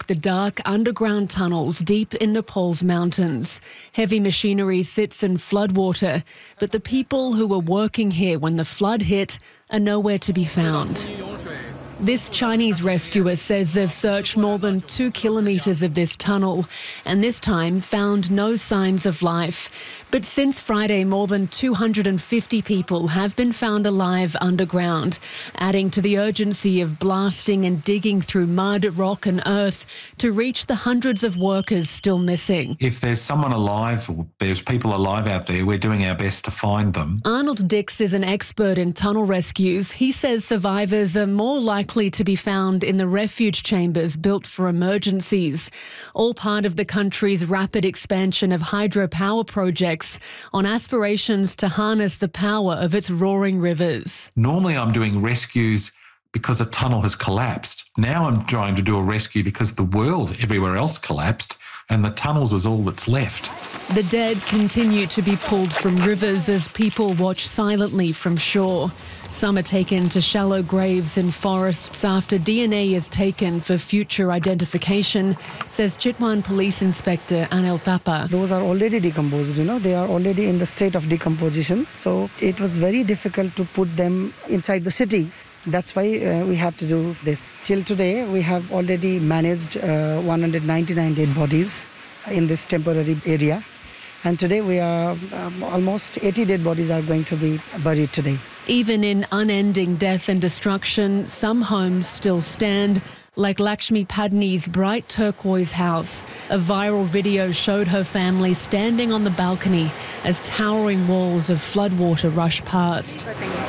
the dark underground tunnels deep in Nepal's mountains. Heavy machinery sits in floodwater, but the people who were working here when the flood hit are nowhere to be found. This Chinese rescuer says they've searched more than 2 kilometres of this tunnel and this time found no signs of life. But since Friday, more than 250 people have been found alive underground, adding to the urgency of blasting and digging through mud, rock and earth to reach the hundreds of workers still missing. If there's someone alive or there's people alive out there, we're doing our best to find them. Arnold Dix is an expert in tunnel rescues. He says survivors are more likely to be found in the refuge chambers built for emergencies, all part of the country's rapid expansion of hydropower projects on aspirations to harness the power of its roaring rivers. Normally I'm doing rescues because a tunnel has collapsed. Now I'm trying to do a rescue because the world everywhere else collapsed and the tunnels is all that's left. The dead continue to be pulled from rivers as people watch silently from shore. Some are taken to shallow graves in forests after DNA is taken for future identification, says Chitwan Police Inspector Anil Thapa. Those are already decomposed, they are already in the state of decomposition. So it was very difficult to put them inside the city. That's why we have to do this. Till today, we have already managed 199 dead bodies in this temporary area. And today we are almost 80 dead bodies are going to be buried today. Even in unending death and destruction, some homes still stand, like Lakshmi Padni's bright turquoise house. A viral video showed her family standing on the balcony as towering walls of floodwater rushed past.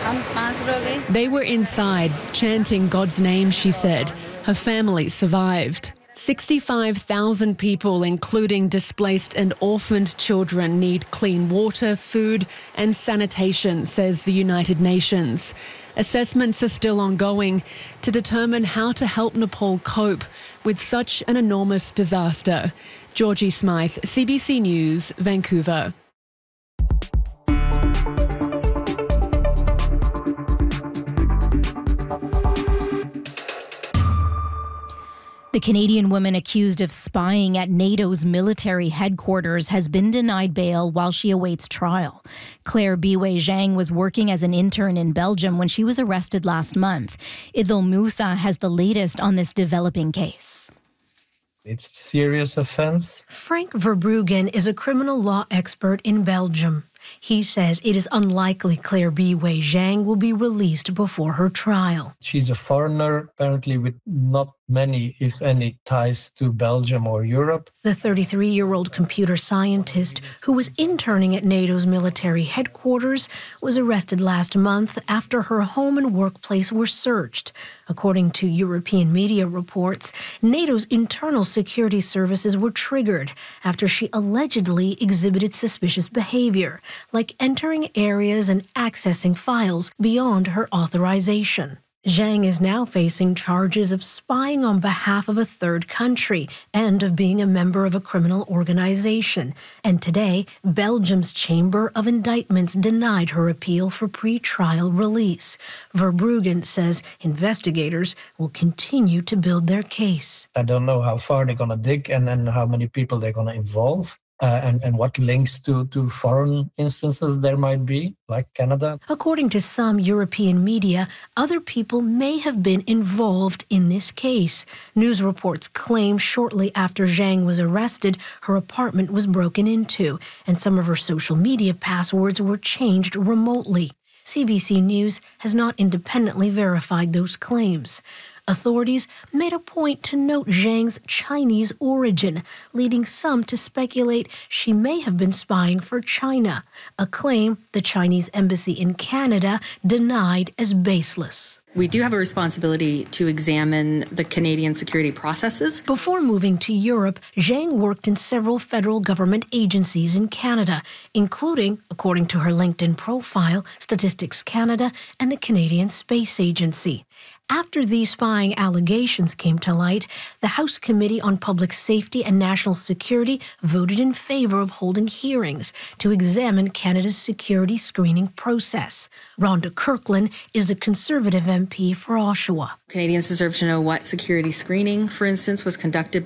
They were inside, chanting God's name, she said. Her family survived. 65,000 people, including displaced and orphaned children, need clean water, food and sanitation, says the United Nations. Assessments are still ongoing to determine how to help Nepal cope with such an enormous disaster. Georgie Smythe, CBC News, Vancouver. The Canadian woman accused of spying at NATO's military headquarters has been denied bail while she awaits trial. Claire Biwei Zhang was working as an intern in Belgium when she was arrested last month. Idil Musa has the latest on this developing case. It's a serious offense. Frank Verbruggen is a criminal law expert in Belgium. He says it is unlikely Claire Biwei Zhang will be released before her trial. She's a foreigner, apparently with not many, if any, ties to Belgium or Europe. The 33-year-old computer scientist who was interning at NATO's military headquarters was arrested last month after her home and workplace were searched. According to European media reports, NATO's internal security services were triggered after she allegedly exhibited suspicious behavior, like entering areas and accessing files beyond her authorization. Zhang is now facing charges of spying on behalf of a third country and of being a member of a criminal organization. And today, Belgium's Chamber of Indictments denied her appeal for pre-trial release. Verbruggen says investigators will continue to build their case. I don't know how far they're going to dig and how many people they're going to involve. And what links to foreign instances there might be, like Canada. According to some European media, other people may have been involved in this case. News reports claim shortly after Zhang was arrested, her apartment was broken into, and some of her social media passwords were changed remotely. CBC News has not independently verified those claims. Authorities made a point to note Zhang's Chinese origin, leading some to speculate she may have been spying for China, a claim the Chinese embassy in Canada denied as baseless. We do have a responsibility to examine the Canadian security processes. Before moving to Europe, Zhang worked in several federal government agencies in Canada, including, according to her LinkedIn profile, Statistics Canada and the Canadian Space Agency. After these spying allegations came to light, the House Committee on Public Safety and National Security voted in favor of holding hearings to examine Canada's security screening process. Rhonda Kirkland is the Conservative MP for Oshawa. Canadians deserve to know what security screening, for instance, was conducted